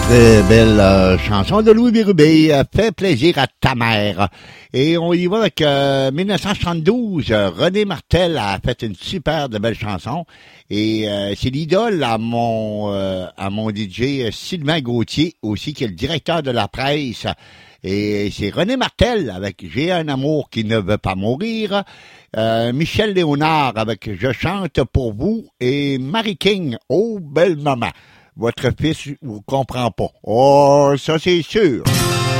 Très belle chanson de Louis Bérubé, fait plaisir à ta mère. Et on y va avec 1972. René Martel a fait une super de belle chanson. Et c'est l'idole à mon DJ Sylvain Gauthier aussi, qui est le directeur de la presse. Et c'est René Martel avec J'ai un amour qui ne veut pas mourir. Michel Léonard avec Je chante pour vous. Et Marie King, oh belle maman. Votre fils vous comprend pas. Oh, ça c'est sûr.